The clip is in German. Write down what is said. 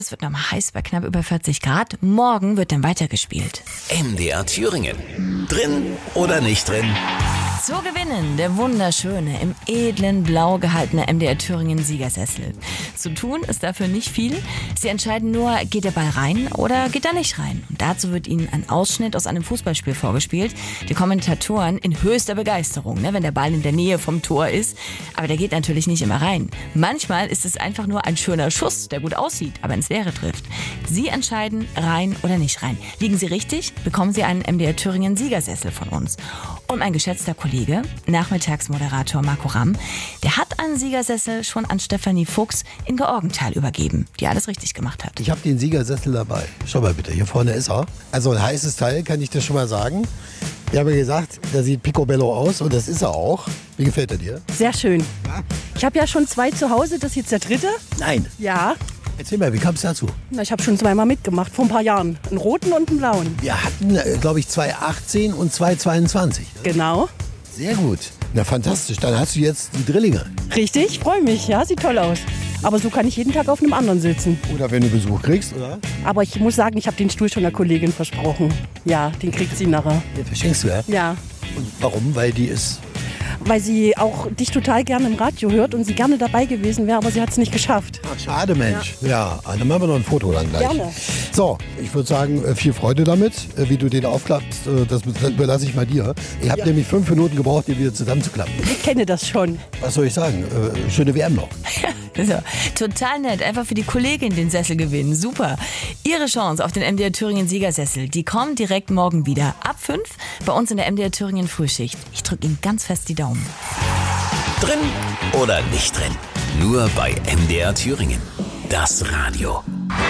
Es wird noch heiß bei knapp über 40 Grad. Morgen wird dann weitergespielt. MDR Thüringen. Drin oder nicht drin? Zu gewinnen der wunderschöne, im edlen Blau gehaltene MDR Thüringen Siegersessel. Zu tun ist dafür nicht viel. Sie entscheiden nur, geht der Ball rein oder geht er nicht rein. Und dazu wird Ihnen ein Ausschnitt aus einem Fußballspiel vorgespielt. Die Kommentatoren in höchster Begeisterung, wenn der Ball in der Nähe vom Tor ist. Aber der geht natürlich nicht immer rein. Manchmal ist es einfach nur ein schöner Schuss, der gut aussieht, aber ins Leere trifft. Sie entscheiden, rein oder nicht rein. Liegen Sie richtig, bekommen Sie einen MDR Thüringen Siegersessel von uns. Und mein geschätzter Kollege, Nachmittagsmoderator Marco Ramm, der hat einen Siegersessel schon an Stefanie Fuchs in Georgenthal übergeben, die alles richtig gemacht hat. Ich habe den Siegersessel dabei. Schau mal bitte, hier vorne ist er. Also ein heißes Teil, kann ich dir schon mal sagen. Ich habe gesagt, der sieht picobello aus und das ist er auch. Wie gefällt er dir? Sehr schön. Ich habe ja schon 2 zu Hause, das ist jetzt der 3. Nein. Ja. Erzähl mal, wie kam es dazu? Na, ich habe schon 2-mal mitgemacht, vor ein paar Jahren. Einen roten und einen blauen. Wir hatten, glaube ich, 2018 und 2022. Genau. Sehr gut. Na, fantastisch. Dann hast du jetzt die Drillinge. Richtig, freue mich. Ja, sieht toll aus. Aber so kann ich jeden Tag auf einem anderen sitzen. Oder wenn du Besuch kriegst, oder? Aber ich muss sagen, ich habe den Stuhl schon der Kollegin versprochen. Ja, den kriegt sie nachher. Den verschenkst du, ja? Ja. Und warum? Weil die ist... Weil sie auch dich total gerne im Radio hört und sie gerne dabei gewesen wäre, aber sie hat es nicht geschafft. Ach, schade, Mensch. Ja, dann machen wir noch ein Foto dann gleich. Gerne. So, ich würde sagen, viel Freude damit. Wie du den aufklappst, das überlasse ich mal dir. Ich habe nämlich 5 Minuten gebraucht, den wieder zusammenzuklappen. Ich kenne das schon. Was soll ich sagen? Schöne WM noch. So, total nett. Einfach für die Kollegin den Sessel gewinnen. Super. Ihre Chance auf den MDR Thüringen Siegersessel, die kommt direkt morgen wieder. Ab 5 bei uns in der MDR Thüringen Frühschicht. Ich drücke Ihnen ganz fest die Daumen. Drin oder nicht drin? Nur bei MDR Thüringen. Das Radio.